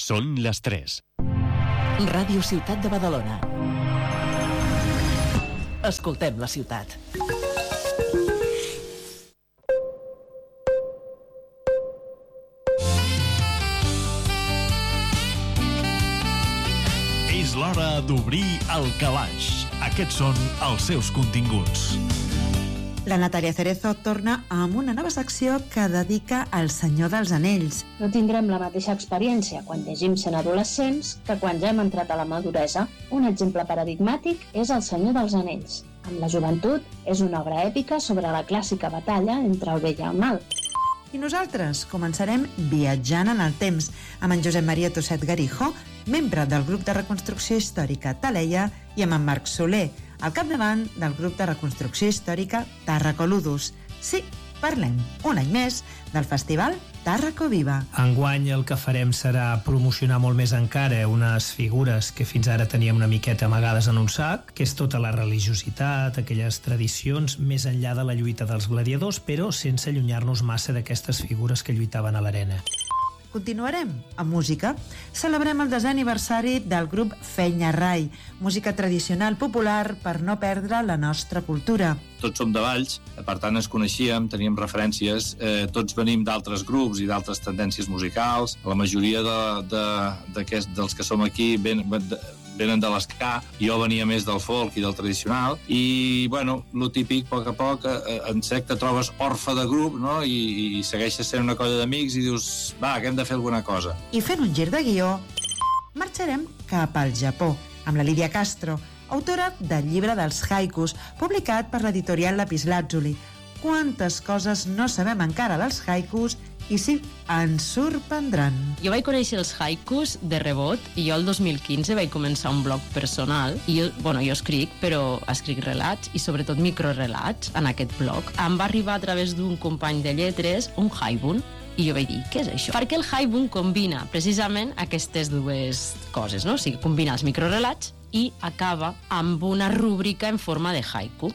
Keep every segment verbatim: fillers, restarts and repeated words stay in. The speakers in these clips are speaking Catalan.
Són les tres. Ràdio Ciutat de Badalona. Escoltem la ciutat. És l'hora d'obrir el calaix. Aquests són els seus continguts. La Natàlia Cerezo torna amb una nova secció que dedica al Senyor dels Anells. No tindrem la mateixa experiència quan llegim sent adolescents que quan ja hem entrat a la maduresa. Un exemple paradigmàtic és El Senyor dels Anells. Amb la joventut, és una obra èpica sobre la clàssica batalla entre el bé i el mal. I nosaltres començarem viatjant en el temps amb en Josep Maria Tosset Garijo, membre del grup de reconstrucció històrica Taleia, i amb en Marc Soler, al capdavant del grup de reconstrucció històrica Tàrraco-Ludus. Sí, parlem un any més del festival Tàrraco Viva. Enguany el que farem serà promocionar molt més encara unes figures que fins ara teníem una miqueta amagades en un sac, que és tota la religiositat, aquelles tradicions més enllà de la lluita dels gladiadors, però sense allunyar-nos massa d'aquestes figures que lluitaven a l'arena. Continuarem amb música. Celebrem el desè aniversari del grup Fenya Rai, música tradicional popular per no perdre la nostra cultura. Tots som de Valls, per tant ens coneixíem, teníem referències, eh, tots venim d'altres grups i d'altres tendències musicals, la majoria de, de, d'aquest, dels que som aquí ven, venen de l'esca, jo venia més del folk i del tradicional, i bueno, lo típic, a poc a poc, eh, en sec te trobes orfe de grup, no? I, i segueixes sent una colla d'amics i dius, va, que hem de fer alguna cosa. I fent un gir de guió, marxarem cap al Japó, amb la Lídia Castro, autora del llibre dels haikus, publicat per l'editorial Lapislàtzuli. Quantes coses no sabem encara dels haikus i sí, ens sorprendran. Jo vaig conèixer els haikus de rebot i jo el dos mil quinze vaig començar un blog personal i jo, bueno, jo escric, però escric relats i sobretot microrelats en aquest blog. Em va arribar a través d'un company de lletres un haibun i jo vaig dir, què és això? Perquè el haibun combina precisament aquestes dues coses, no? O sigui, combina els microrelats i acaba amb una rúbrica en forma de haiku.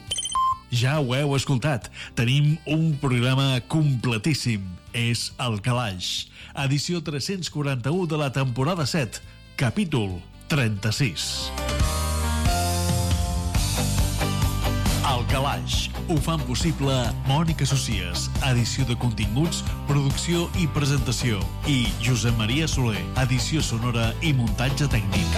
Ja ho heu escoltat, tenim un programa completíssim. És El Calaix, edició tres-cents quaranta-u de la temporada set, capítol trenta-sis. El Calaix ho fan possible Mònica Socies, edició de continguts, producció i presentació, i Josep Maria Soler, edició sonora i muntatge tècnic.